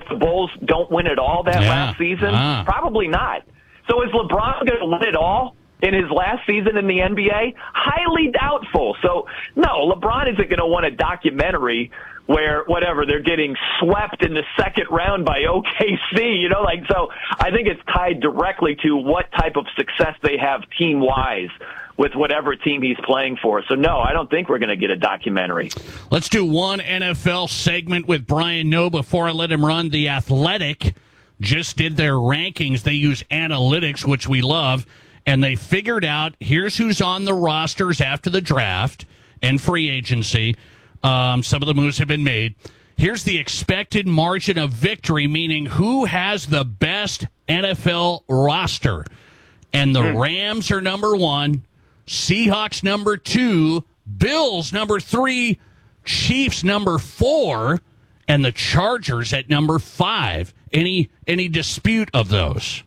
if the Bulls don't win it all that last season? Probably not. So is LeBron going to win it all in his last season in the NBA? Highly doubtful. So, no, LeBron isn't going to want a documentary where, whatever, they're getting swept in the second round by OKC, so I think it's tied directly to what type of success they have team-wise with whatever team he's playing for. So, no, I don't think we're going to get a documentary. Let's do one NFL segment with Brian Noe before I let him run. The Athletic just did their rankings. They use analytics, which we love, and they figured out here's who's on the rosters after the draft and free agency. Some of the moves have been made. Here's the expected margin of victory, meaning who has the best NFL roster. And the Rams are number 1, Seahawks number 2, Bills number 3, Chiefs number 4, and the Chargers at number 5. Any dispute of those?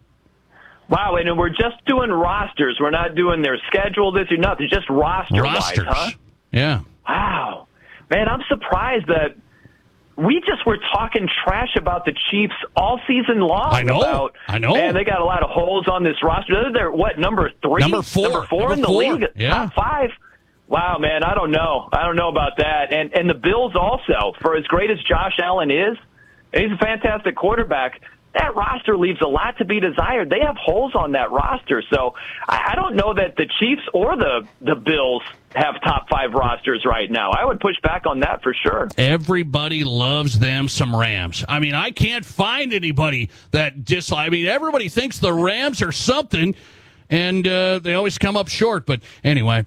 Wow, and we're just doing rosters. We're not doing their schedule, this or nothing. Just roster-wise, huh? Yeah. Wow. Man, I'm surprised that we just were talking trash about the Chiefs all season long. I know. Man, they got a lot of holes on this roster. They're, number 3? Number 4. Number 4 in the league? Yeah. Top 5? Wow, man, I don't know. I don't know about that. And the Bills also, for as great as Josh Allen is, he's a fantastic quarterback, that roster leaves a lot to be desired. They have holes on that roster. So I don't know that the Chiefs or the Bills have top 5 rosters right now. I would push back on that for sure. Everybody loves them some Rams. I mean, I can't find anybody that everybody thinks the Rams are something, and they always come up short. But anyway,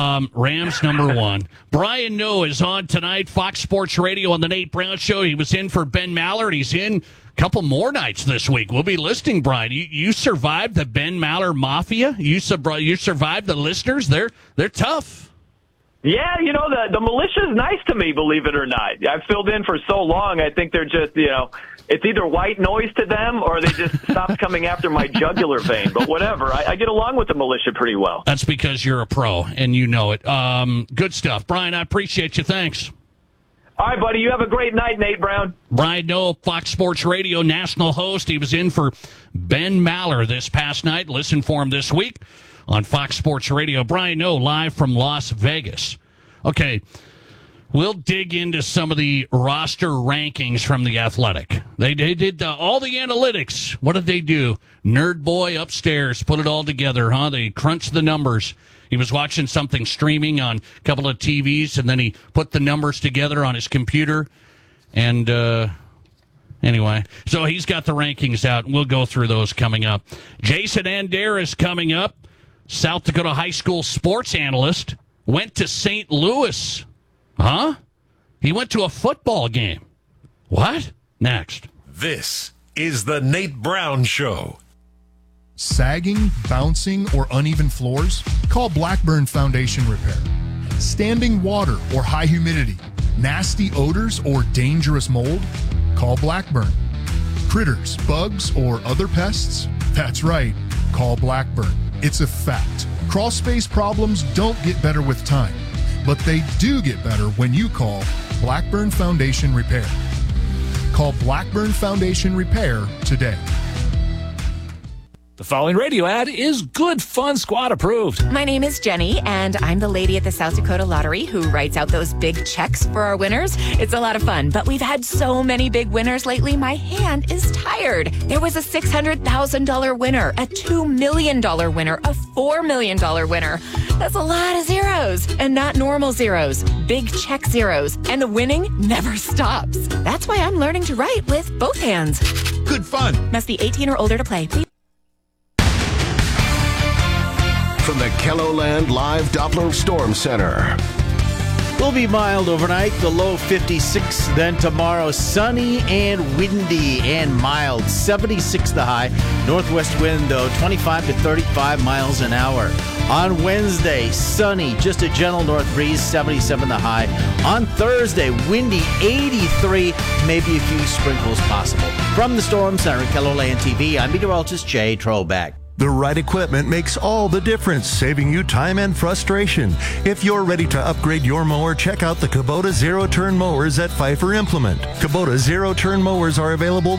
Rams number 1. Brian Noe is on tonight, Fox Sports Radio on the Nate Brown Show. He was in for Ben Maller. He's in a couple more nights this week. We'll be listening, Brian. You survived the Ben Maller Mafia? You survived the listeners? They're tough. Yeah, the militia's nice to me, believe it or not. I've filled in for so long, I think they're just, it's either white noise to them or they just stopped coming after my jugular vein. But whatever, I get along with the militia pretty well. That's because you're a pro, and you know it. Good stuff. Brian, I appreciate you. Thanks. All right, buddy, you have a great night, Nate Brown. Brian Noe, Fox Sports Radio national host. He was in for Ben Maller this past night. Listen for him this week on Fox Sports Radio. Brian Noe, live from Las Vegas. Okay, we'll dig into some of the roster rankings from The Athletic. They did all the analytics. What did they do? Nerd boy upstairs put it all together, huh? They crunched the numbers. He was watching something streaming on a couple of TVs, and then he put the numbers together on his computer. And anyway, so he's got the rankings out, and we'll go through those coming up. Jason Ander is coming up. South Dakota high school sports analyst. Went to St. Louis. Huh? He went to a football game. What? Next. This is the Nate Brown Show. Sagging, bouncing, or uneven floors? Call Blackburn Foundation Repair. Standing water or high humidity? Nasty odors or dangerous mold? Call Blackburn. Critters, bugs, or other pests? That's right. Call Blackburn. It's a fact. Crawl space problems don't get better with time, but they do get better when you call Blackburn Foundation Repair. Call Blackburn Foundation Repair today. The following radio ad is Good Fun Squad approved. My name is Jenny, and I'm the lady at the South Dakota Lottery who writes out those big checks for our winners. It's a lot of fun, but we've had so many big winners lately, my hand is tired. There was a $600,000 winner, a $2 million winner, a $4 million winner. That's a lot of zeros, and not normal zeros, big check zeros, and the winning never stops. That's why I'm learning to write with both hands. Good fun. Must be 18 or older to play. Please. From the KELOLAND Live Doppler Storm Center. Will be mild overnight, the low 56. Then tomorrow, sunny and windy and mild, 76 the high. Northwest wind, though, 25 to 35 miles an hour. On Wednesday, sunny, just a gentle north breeze, 77 the high. On Thursday, windy, 83, maybe a few sprinkles possible. From the Storm Center, KELOLAND TV, I'm meteorologist Jay Trobeck. The right equipment makes all the difference, saving you time and frustration. If you're ready to upgrade your mower, check out the Kubota Zero-Turn Mowers at Pfeiffer Implement. Kubota Zero-Turn Mowers are available